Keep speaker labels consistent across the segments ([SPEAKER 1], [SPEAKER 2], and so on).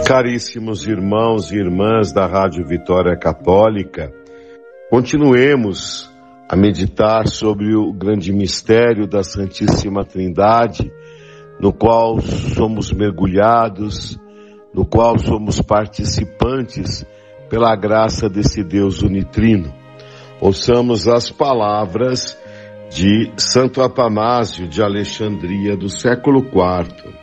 [SPEAKER 1] Caríssimos irmãos e irmãs da Rádio Vitória Católica, continuemos a meditar sobre o grande mistério da Santíssima Trindade, no qual somos mergulhados, no qual somos participantes pela graça desse Deus unitrino. Ouçamos as palavras de Santo Atanásio de Alexandria do século IV.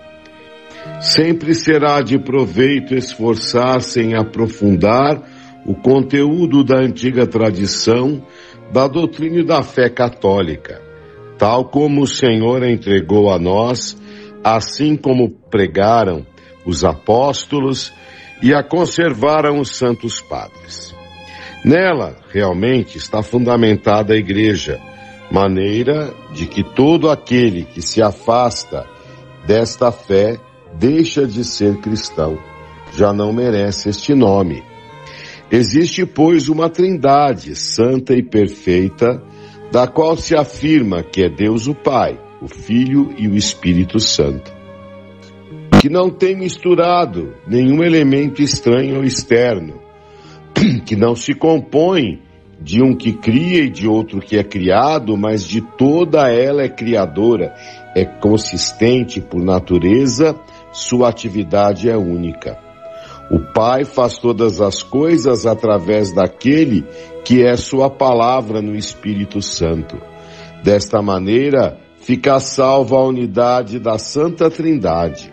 [SPEAKER 1] Sempre será de proveito esforçar-se em aprofundar o conteúdo da antiga tradição da doutrina e da fé católica, tal como o Senhor entregou a nós, assim como pregaram os apóstolos e a conservaram os santos padres. Nela, realmente, está fundamentada a Igreja, maneira de que todo aquele que se afasta desta fé deixa de ser cristão, já não merece este nome. Existe, pois, uma trindade santa e perfeita, da qual se afirma que é Deus o Pai, o Filho e o Espírito Santo, que não tem misturado nenhum elemento estranho ou externo, que não se compõe de um que cria e de outro que é criado, mas de toda ela é criadora, é consistente por natureza, sua atividade é única. O Pai faz todas as coisas através daquele que é sua palavra no Espírito Santo. Desta maneira, fica salva a unidade da Santa Trindade.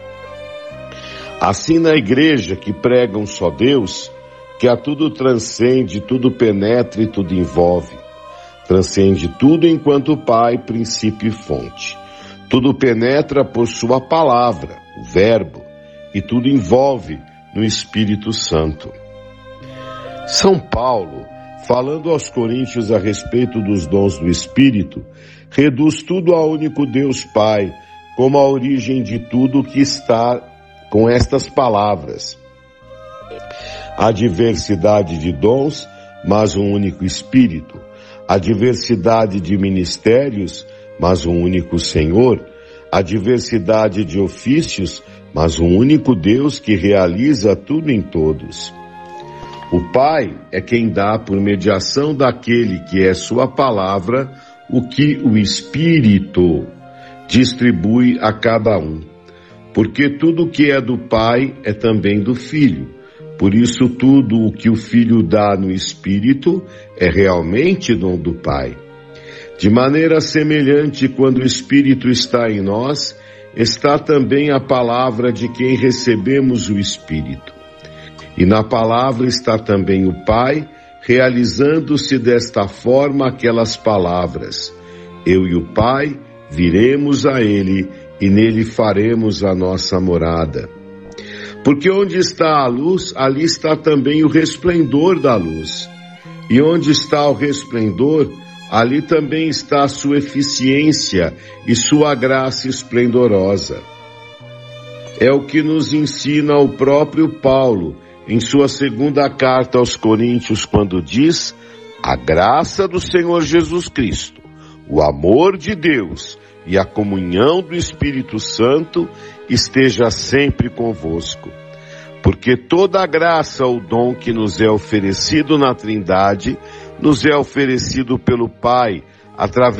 [SPEAKER 1] Assim, na Igreja que prega um só Deus, que a tudo transcende, tudo penetra e tudo envolve. Transcende tudo enquanto Pai, princípio e fonte. Tudo penetra por sua palavra, o Verbo, e tudo envolve no Espírito Santo. São Paulo, falando aos Coríntios a respeito dos dons do Espírito, reduz tudo ao único Deus Pai, como a origem de tudo que está com estas palavras. Há diversidade de dons, mas um único Espírito. Há diversidade de ministérios, mas um único Senhor. Há diversidade de ofícios, mas um único Deus que realiza tudo em todos. O Pai é quem dá, por mediação daquele que é sua palavra, o que o Espírito distribui a cada um. Porque tudo que é do Pai é também do Filho. Por isso tudo o que o Filho dá no Espírito é realmente dom do Pai. De maneira semelhante, quando o Espírito está em nós, está também a palavra de quem recebemos o Espírito. E na palavra está também o Pai, realizando-se desta forma aquelas palavras. Eu e o Pai viremos a Ele e nele faremos a nossa morada. Porque onde está a luz, ali está também o resplendor da luz. E onde está o resplendor, ali também está a sua eficiência e sua graça esplendorosa. É o que nos ensina o próprio Paulo em sua segunda carta aos Coríntios, quando diz: a graça do Senhor Jesus Cristo, o amor de Deus e a comunhão do Espírito Santo esteja sempre convosco. Porque toda a graça ou dom que nos é oferecido na Trindade, nos é oferecido pelo Pai, através